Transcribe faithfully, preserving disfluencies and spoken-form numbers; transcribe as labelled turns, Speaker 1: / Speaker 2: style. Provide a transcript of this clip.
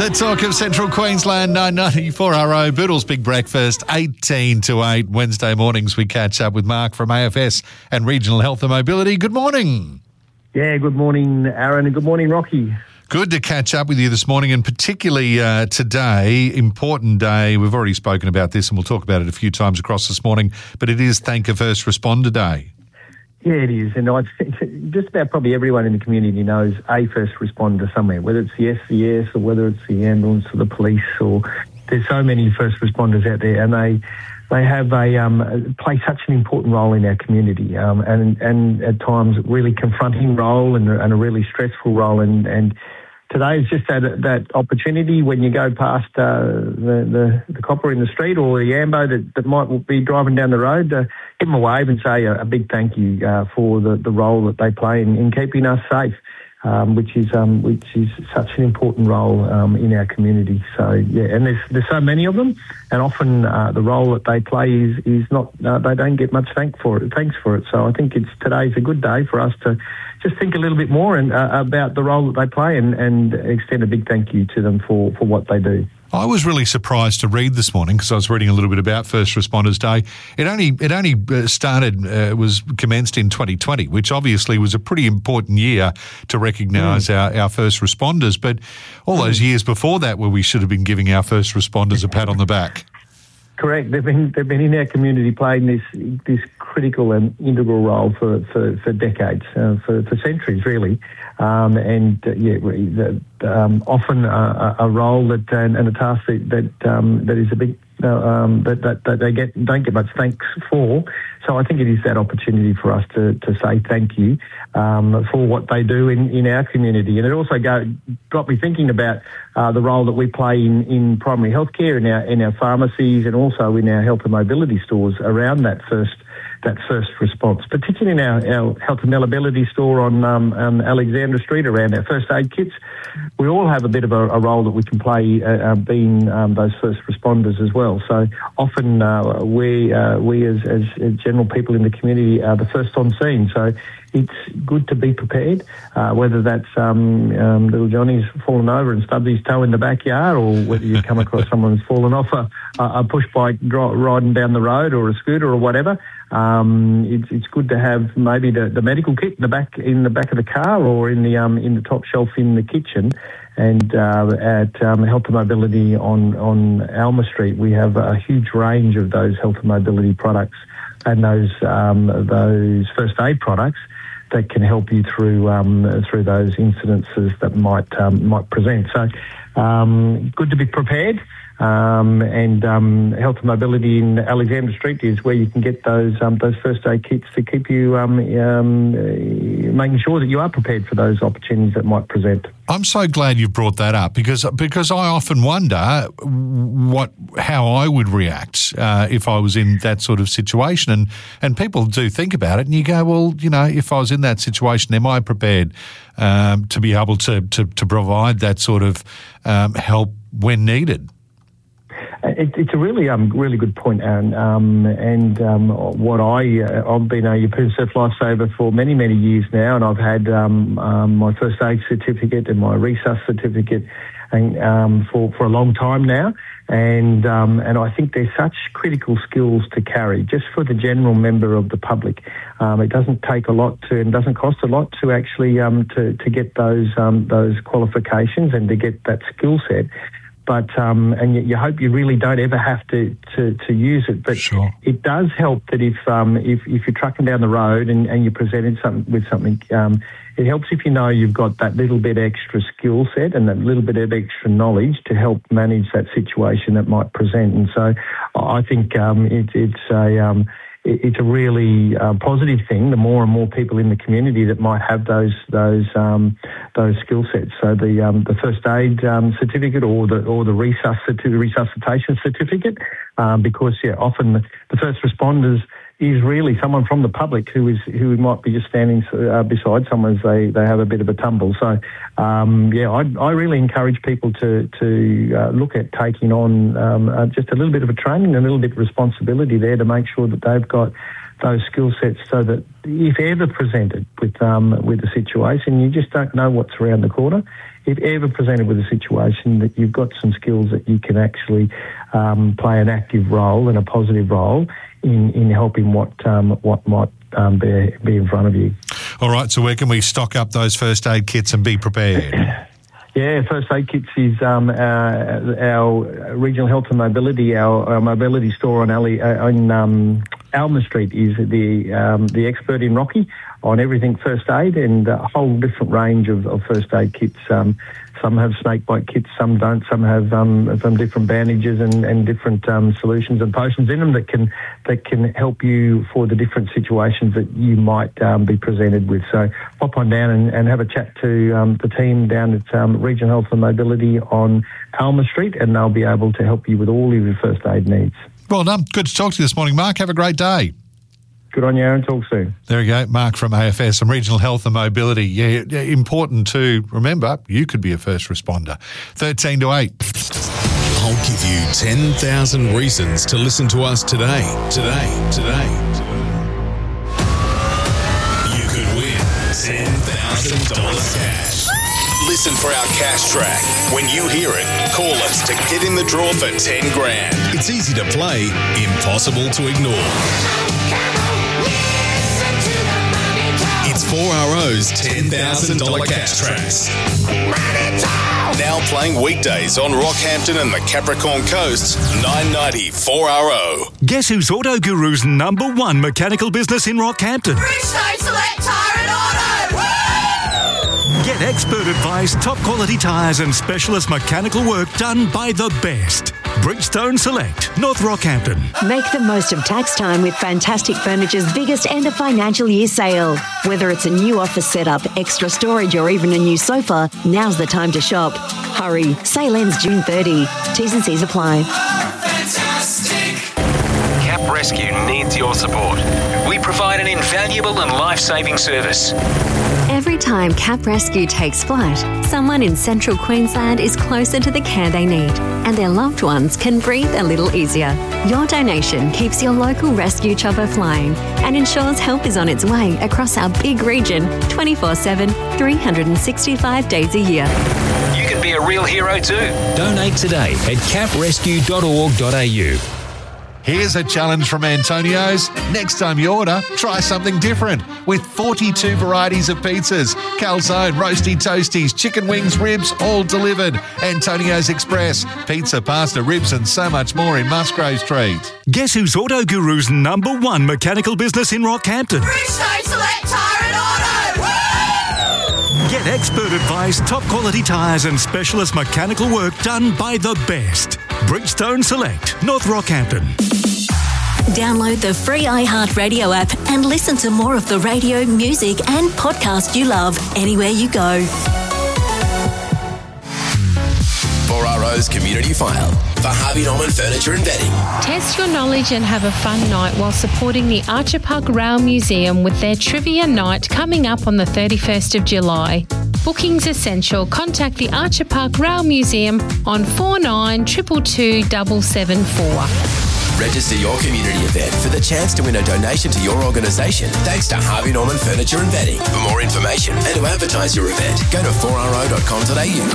Speaker 1: Let's talk of Central Queensland nine ninety-four R O, Boodle's Big Breakfast, eighteen to eight. Wednesday mornings we catch up with Mark from A F S and Regional Health and Mobility. Good morning.
Speaker 2: Yeah, good morning, Aaron, and good morning, Rocky.
Speaker 1: Good to catch up with you this morning, and particularly uh, today, important day. We've already spoken about this and we'll talk about it a few times across this morning, but it is Thank a First Responder Day.
Speaker 2: Yeah, it is, and I think just about probably everyone in the community knows a first responder somewhere, whether it's the S C S or whether it's the ambulance or the police, or there's so many first responders out there, and they they have a um, play such an important role in our community, um, and and at times really confronting role and, and a really stressful role, and and. Today is just that that opportunity when you go past uh, the, the the copper in the street or the ambo that, that might be driving down the road, uh, give them a wave and say a, a big thank you uh, for the, the role that they play in, in keeping us safe, um, which is um, which is such an important role um, in our community. So yeah, and there's there's so many of them, and often uh, the role that they play is is not uh, they don't get much thank for it. Thanks for it. So I think it's today's a good day for us to just think a little bit more and uh, about the role that they play, and, and extend a big thank you to them for, for what they do.
Speaker 1: I was really surprised to read this morning because I was reading a little bit about First Responders Day. It only it only started uh, was commenced in twenty twenty, which obviously was a pretty important year to recognise mm. our, our first responders. But all those years before that, where we should have been giving our first responders a pat on the back.
Speaker 2: Correct. They've been they've been in our community playing this this critical and integral role for for, for decades, uh, for for centuries really, um, and uh, yeah, the, um, often a, a role that and, and a task that that, um, that is a big uh, um, that, that that they get don't get much thanks for. So I think it is that opportunity for us to to say thank you um, for what they do in, in our community, and it also go, got me thinking about uh, the role that we play in, in primary healthcare, in our in our pharmacies, and also in our health and mobility stores around that first that first response, particularly in our, our health and mobility store on um, um, Alexandra Street around our first aid kits. We all have a bit of a, a role that we can play uh, uh, being um, those first responders as well. So often uh, we uh, we as, as general people in the community are the first on scene. So it's good to be prepared, uh, whether that's um, um, little Johnny's fallen over and stubbed his toe in the backyard, or whether you come across someone who's fallen off a, a push bike dri- riding down the road, or a scooter or whatever. Um, it's, it's good to have maybe the, the medical kit in the back in the back of the car, or in the um, in the top shelf in the kitchen. And uh, at um, Health and Mobility on on Alma Street, we have a huge range of those health and mobility products and those um, those first aid products that can help you through um, through those incidences that might um, might present. So, um, good to be prepared. Um, and um, Health and Mobility in Alexandra Street is where you can get those um, those first aid kits to keep you um, um, uh, making sure that you are prepared for those opportunities that might present.
Speaker 1: I'm so glad you brought that up, because because I often wonder what how I would react uh, if I was in that sort of situation, and and people do think about it, and you go, well, you know, if I was in that situation, am I prepared um, to be able to, to to provide that sort of um, help when needed?
Speaker 2: It, it's a really, um, really good point, Aaron. Um, and um, what I, uh, I've been a UPenSurf lifesaver for many, many years now, and I've had um, um, my first aid certificate and my resus certificate, and um, for for a long time now. And um, and I think they're such critical skills to carry, just for the general member of the public. Um, it doesn't take a lot to, and doesn't cost a lot to actually um, to to get those um, those qualifications and to get that skill set. But um, and you, you hope you really don't ever have to, to, to use it. But
Speaker 1: sure.
Speaker 2: It does help that if um, if if you're trucking down the road and, and you're presented something with something, um, it helps if you know you've got that little bit extra skill set and that little bit of extra knowledge to help manage that situation that might present. And so I think um, it, it's a um, it's a really uh, positive thing. The more and more people in the community that might have those those um, those skill sets. So the um, the first aid um, certificate or the or the resuscit- resuscitation certificate, um, because yeah, often the, the first responders is really someone from the public who is who might be just standing uh, beside someone as they, they have a bit of a tumble. So, um, yeah, I, I really encourage people to to uh, look at taking on um, uh, just a little bit of a training, and a little bit of responsibility there to make sure that they've got those skill sets so that if ever presented with um, with a situation, you just don't know what's around the corner. If ever presented with a situation, that you've got some skills that you can actually um, play an active role and a positive role in, in helping what um, what might um, be, be in front of you.
Speaker 1: All right, so where can we stock up those first aid kits and be prepared?
Speaker 2: Yeah, First Aid Kits is um, uh, our Regional Health and Mobility, our, our mobility store on, Ali, uh, on um, Alma Street is the um, the expert in Rocky on everything first aid, and a whole different range of, of first aid kits. Um, some have snake bite kits, some don't. Some have um, some different bandages and, and different um, solutions and potions in them that can that can help you for the different situations that you might um, be presented with. So pop on down and, and have a chat to um, the team down at um, Regional Health and Mobility on Alma Street, and they'll be able to help you with all of your first aid needs.
Speaker 1: Well done. Good to talk to you this morning, Mark. Have a great day.
Speaker 2: Good on you, Aaron. Talk soon.
Speaker 1: There we go. Mark from A F S and Regional Health and Mobility. Yeah, important to remember, you could be a first responder. thirteen to eight.
Speaker 3: I'll give you ten thousand reasons to listen to us today. Today. Today. You could win ten thousand dollars cash. Listen for our cash track. When you hear it, call us to get in the draw for ten grand. It's easy to play, impossible to ignore. It's four R O's ten thousand dollars cash tracks. Now playing weekdays on Rockhampton and the Capricorn Coast, nine ninety four R O.
Speaker 4: Guess who's Auto Guru's number one mechanical business in Rockhampton?
Speaker 5: Bridgestone Select Tyre and Auto! Woo!
Speaker 4: Get expert advice, top quality tyres and specialist mechanical work done by the best. Bridgestone Select, North Rockhampton.
Speaker 6: Make the most of tax time with Fantastic Furniture's biggest end of financial year sale. Whether it's a new office setup, extra storage or even a new sofa, now's the time to shop. Hurry, sale ends June thirtieth. T's and C's apply.
Speaker 7: Fantastic. Cap Rescue needs your support. We provide an invaluable and life-saving service.
Speaker 8: Every time Cap Rescue takes flight, someone in central Queensland is closer to the care they need, and their loved ones can breathe a little easier. Your donation keeps your local rescue chopper flying and ensures help is on its way across our big region twenty-four seven, three hundred sixty-five days a year.
Speaker 7: You can be a real hero too. Donate today at cap rescue dot org dot a u.
Speaker 1: Here's a challenge from Antonio's. Next time you order, try something different. With forty-two varieties of pizzas, calzone, roasty toasties, chicken wings, ribs, all delivered. Antonio's Express. Pizza, pasta, ribs and so much more in Musgrave Street.
Speaker 4: Guess who's Auto Guru's number one mechanical business in Rockhampton?
Speaker 5: Bridgestone Select Tyre and Auto! Woo!
Speaker 4: Get expert advice, top quality tyres and specialist mechanical work done by the best. Bridgestone Select, North Rockhampton.
Speaker 8: Download the free iHeartRadio app and listen to more of the radio, music and podcast you love anywhere you go.
Speaker 3: four R O's Community File for Harvey Norman Furniture and Bedding.
Speaker 9: Test your knowledge and have a fun night while supporting the Archer Park Rail Museum with their Trivia Night coming up on the thirty-first of July. Bookings essential. Contact the Archer Park Rail Museum on four nine two two two seven seven four.
Speaker 3: Register your community event for the chance to win a donation to your organisation thanks to Harvey Norman Furniture and Bedding. For more information and to advertise your event, go to four r o dot com dot a u.